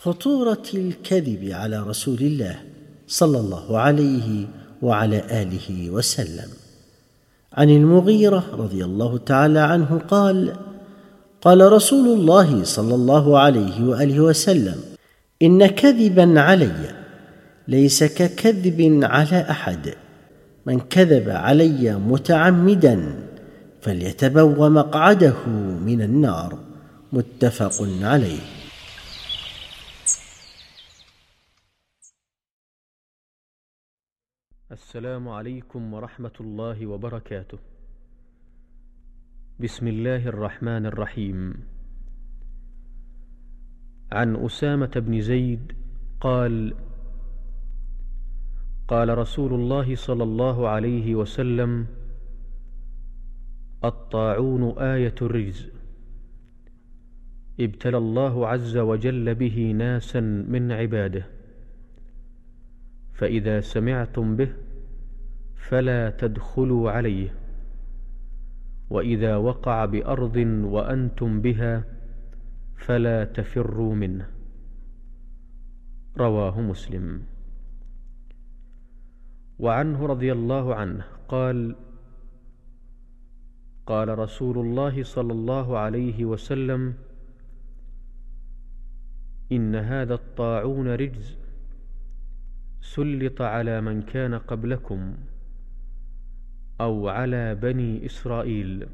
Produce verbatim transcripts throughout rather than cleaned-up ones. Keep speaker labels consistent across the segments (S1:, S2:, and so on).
S1: خطورة الكذب على رسول الله صلى الله عليه وعلى آله وسلم. عن المغيرة رضي الله تعالى عنه قال: قال رسول الله صلى الله عليه وآله وسلم: إن كذبا علي ليس ككذب على أحد، من كذب علي متعمدا فليتبوأ مقعده من النار. متفق عليه.
S2: السلام عليكم ورحمة الله وبركاته. بسم الله الرحمن الرحيم. عن أسامة بن زيد قال: قال رسول الله صلى الله عليه وسلم: الطاعون آية الرجز، ابتلى الله عز وجل به ناسا من عباده، فإذا سمعتم به فلا تدخلوا عليه، وإذا وقع بأرض وأنتم بها فلا تفروا منه. رواه مسلم. وعنه رضي الله عنه قال: قال رسول الله صلى الله عليه وسلم: إن هذا الطاعون رجز سلط على من كان قبلكم أو على بني إسرائيل،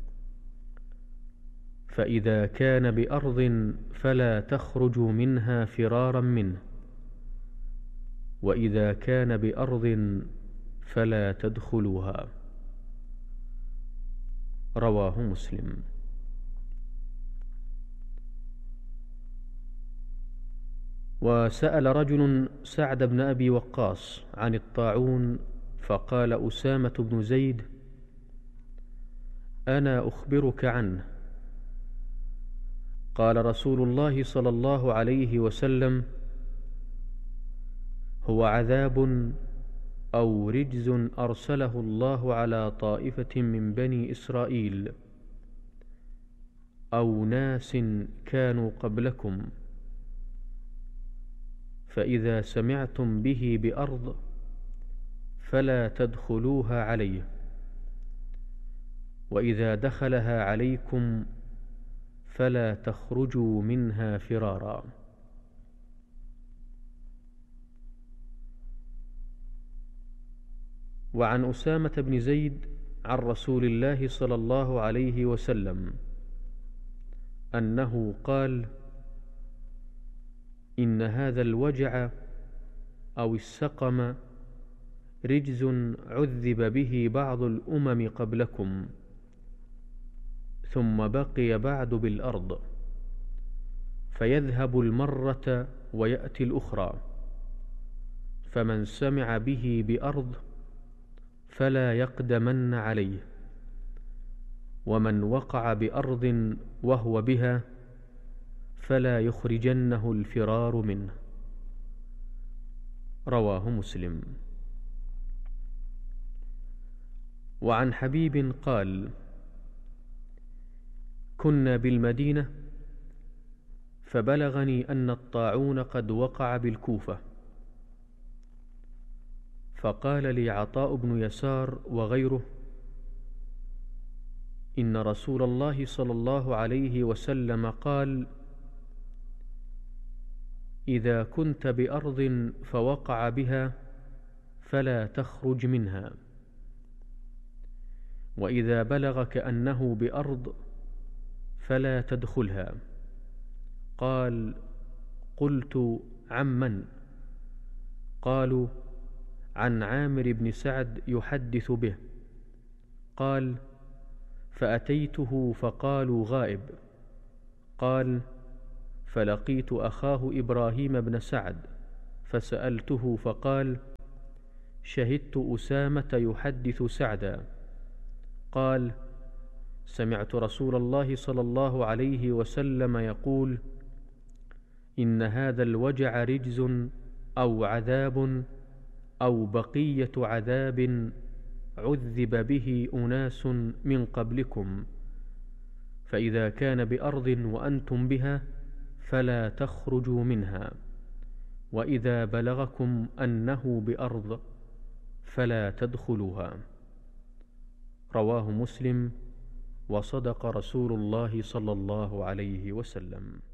S2: فإذا كان بأرض فلا تخرجوا منها فرارا منه، وإذا كان بأرض فلا تدخلوها. رواه مسلم. وسأل رجل سعد بن أبي وقاص عن الطاعون، فقال أسامة بن زيد: أنا أخبرك عنه. قال رسول الله صلى الله عليه وسلم: هو عذاب أو رجز أرسله الله على طائفة من بني إسرائيل أو ناس كانوا قبلكم، فإذا سمعتم به بأرض فلا تدخلوها عليه، وإذا دخلها عليكم فلا تخرجوا منها فرارا. وعن أسامة بن زيد عن رسول الله صلى الله عليه وسلم أنه قال: إن هذا الوجع أو السقم رجز عذب به بعض الأمم قبلكم، ثم بقي بعد بالأرض، فيذهب المرة ويأتي الأخرى، فمن سمع به بأرض فلا يقدمن عليه، ومن وقع بأرض وهو بها فلا يخرجنه الفرار منه. رواه مسلم. وعن حبيب قال: كنا بالمدينة فبلغني أن الطاعون قد وقع بالكوفة، فقال لي عطاء بن يسار وغيره: إن رسول الله صلى الله عليه وسلم قال: إذا كنت بأرض فوقع بها فلا تخرج منها، وإذا بلغك أنه بأرض فلا تدخلها. قال: قلت: عمن؟ قالوا: عن عامر بن سعد يحدث به. قال: فأتيته فقالوا غائب. قال: فلقيت أخاه إبراهيم بن سعد فسألته فقال: شهدت أسامة يحدث سعدا. قال: سمعت رسول الله صلى الله عليه وسلم يقول: إن هذا الوجع رجز أو عذاب أو بقية عذاب عذب به أناس من قبلكم، فإذا كان بأرض وأنتم بها فلا تخرجوا منها، وإذا بلغكم أنه بأرض فلا تدخلوها. رواه مسلم. وصدق رسول الله صلى الله عليه وسلم.